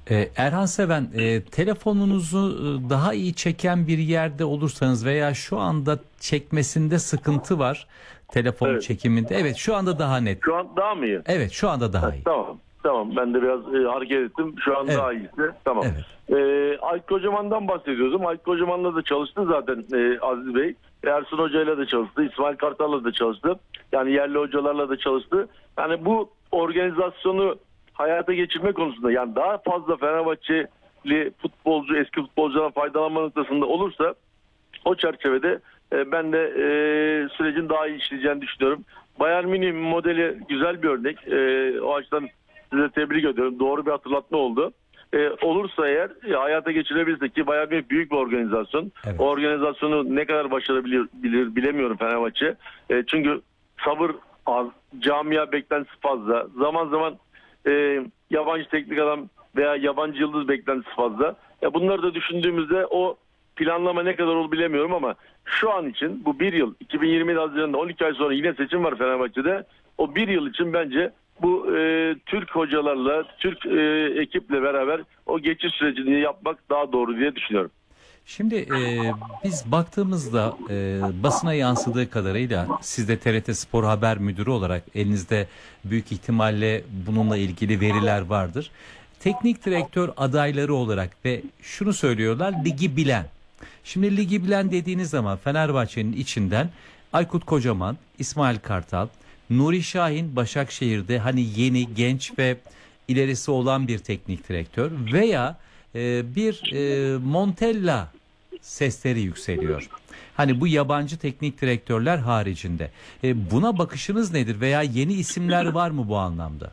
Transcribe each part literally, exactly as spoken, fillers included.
Ee, Erhan Seven, e, telefonunuzu e, daha iyi çeken bir yerde olursanız veya şu anda çekmesinde sıkıntı var, telefon Evet. çekiminde. Evet, şu anda daha net. Şu an daha mı iyi? Evet, şu anda Ha, daha iyi. tamam. Tamam. Ben de biraz e, hareket ettim. Şu an Evet. daha iyisi. Tamam. Evet. E, Aykut Kocaman'dan bahsediyordum. Aykut Kocaman'la da çalıştı zaten e, Aziz Bey. Ersun Hoca'yla da çalıştı. İsmail Kartal'la da çalıştı. Yani yerli hocalarla da çalıştı. Yani bu organizasyonu hayata geçirme konusunda, yani daha fazla Fenerbahçeli futbolcu, eski futbolcudan faydalanma noktasında olursa, o çerçevede e, ben de e, sürecin daha iyi işleyeceğini düşünüyorum. Bayern Münih modeli güzel bir örnek. E, o açıdan size tebrik ediyorum. Doğru bir hatırlatma oldu. E, olursa eğer e, hayata geçirebilirsek, ki Bayern Münih büyük bir organizasyon. Evet. O organizasyonu ne kadar başarabilir bilir, bilemiyorum Fenerbahçe. E, çünkü sabır az, camia beklentisi fazla. Zaman zaman e, yabancı teknik adam veya yabancı yıldız beklentisi fazla. Ya bunları da düşündüğümüzde o planlama ne kadar olur bilemiyorum, ama şu an için bu bir yıl, iki bin yirmi yedi Haziran'da on iki ay sonra yine seçim var Fenerbahçe'de. O bir yıl için bence bu e, Türk hocalarla, Türk e, ekiple beraber o geçiş sürecini yapmak daha doğru diye düşünüyorum. Şimdi e, biz baktığımızda e, basına yansıdığı kadarıyla, siz de T R T Spor Haber Müdürü olarak elinizde büyük ihtimalle bununla ilgili veriler vardır. Teknik direktör adayları olarak ve şunu söylüyorlar: ligi bilen. Şimdi ligi bilen dediğiniz zaman Fenerbahçe'nin içinden Aykut Kocaman, İsmail Kartal, Nuri Şahin Başakşehir'de hani yeni, genç ve ilerisi olan bir teknik direktör veya e, bir e, Montella sesleri yükseliyor. Hani bu yabancı teknik direktörler haricinde. E, buna bakışınız nedir veya yeni isimler var mı bu anlamda?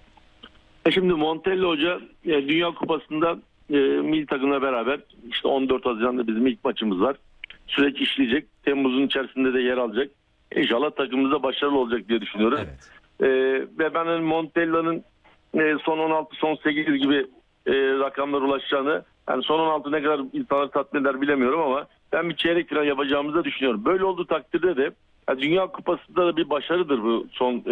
E Şimdi Montella Hoca e, Dünya Kupası'nda e, milli takımla beraber, işte on dört Haziran'da bizim ilk maçımız var. Süreç işleyecek. Temmuz'un içerisinde de yer alacak. İnşallah takımımızda başarılı olacak diye düşünüyorum. Evet. E, ve ben hani Montella'nın e, son on altı, son sekiz gibi e, rakamlara ulaşacağını, yani son on altı ne kadar insanları tatmin eder bilemiyorum, ama ben bir çeyrek final yapacağımızı da düşünüyorum. Böyle olduğu takdirde de yani Dünya Kupası'nda da bir başarıdır bu son e,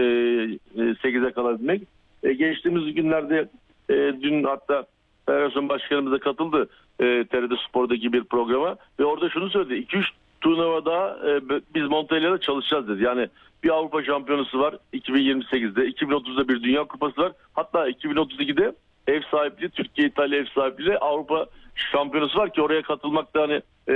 e, sekize kalabilmek. E, geçtiğimiz günlerde e, dün hatta Federasyon Başkanımız da katıldı e, T R T Spor'daki bir programa ve orada şunu söyledi: iki üç turnuva daha e, biz Montella'da çalışacağız dedi. Yani bir Avrupa Şampiyonası var iki bin yirmi sekizde, iki bin otuzda bir Dünya Kupası var. Hatta iki bin otuz ikide ev sahipliği, Türkiye İtalya ev sahipliği Avrupa Şampiyonası var ki oraya katılmakta hani e,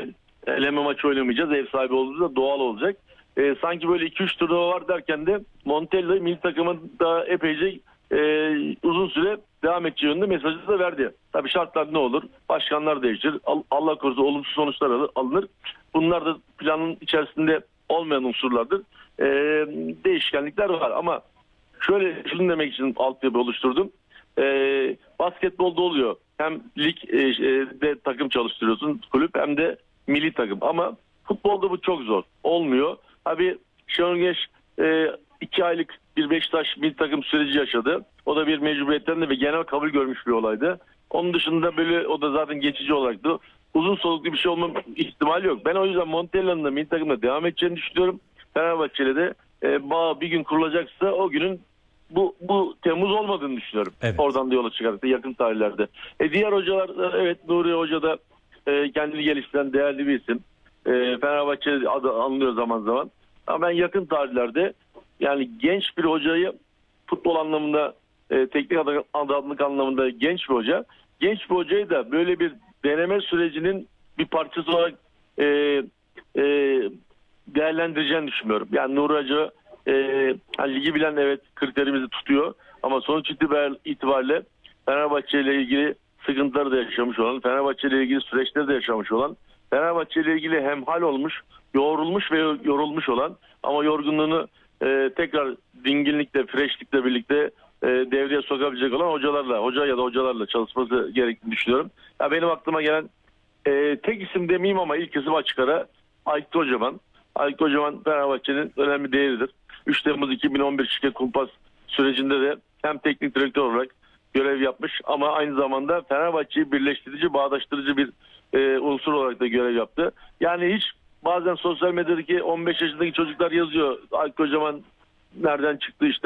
eleme maçı oynamayacağız. Ev sahibi olduğunda doğal olacak. E, sanki böyle iki üç turnuva var derken de Montella milli takımın da epeyce e, uzun süre devam edeceği yönünde mesajı da verdi. Tabii şartlar ne olur? Başkanlar değişir. Allah korusun olumsuz sonuçlar alınır. Bunlar da planın içerisinde olmayan unsurlardır. E, değişkenlikler var, ama şöyle şunu demek için altyapı oluşturdum. E, basketbolda oluyor. Hem ligde e, takım çalıştırıyorsun kulüp, hem de milli takım. Ama futbolda bu çok zor. Olmuyor. Abi Şenol Güneş e, iki aylık bir Beşiktaş milli takım süreci yaşadı. O da bir mecburiyetten de ve genel kabul görmüş bir olaydı. Onun dışında böyle, o da zaten geçici olaraktı. Uzun soluklu bir şey olma ihtimali yok. Ben o yüzden Montella'nın da milli takımda devam edeceğini düşünüyorum. Fenerbahçe'yle de e, bağ bir gün kurulacaksa o günün bu bu Temmuz olmadığını düşünüyorum. Evet. Oradan da yola çıkarak da yakın tarihlerde. E, diğer hocalar, evet, Nuri Hoca da e, kendini geliştiren değerli bir isim. E, Fenerbahçe adı anılıyor zaman zaman. Ama ben yakın tarihlerde, yani genç bir hocayı futbol anlamında, e, teknik adamlık anlamında genç bir hoca, genç bir hocayı da böyle bir deneme sürecinin bir parçası olarak e, e, değerlendireceğini düşünmüyorum. Yani Nuri Hoca e, yani ligi bilen, evet, kriterimizi tutuyor, ama sonuç itibariyle Fenerbahçe ile ilgili sıkıntıları da yaşamış olan, Fenerbahçe ile ilgili süreçleri de yaşamış olan, Fenerbahçe ile ilgili hemhal olmuş, yoğrulmuş ve yorulmuş olan, ama yorgunluğunu e, tekrar dinginlikle, freşlikle birlikte e, devreye sokabilecek olan hocalarla, hoca ya da hocalarla çalışması gerektiğini düşünüyorum. Ya benim aklıma gelen e, tek isim demeyeyim ama ilk isim açık ara Aykut Kocaman. Aykut Kocaman Fenerbahçe'nin önemli değeridir. üç Temmuz iki bin on bir Şike Kumpas sürecinde de hem teknik direktör olarak görev yapmış, ama aynı zamanda Fenerbahçe'yi birleştirici, bağdaştırıcı bir e, unsur olarak da görev yaptı. Yani hiç, bazen sosyal medyadaki on beş yaşındaki çocuklar yazıyor: Aykut Kocaman nereden çıktı işte.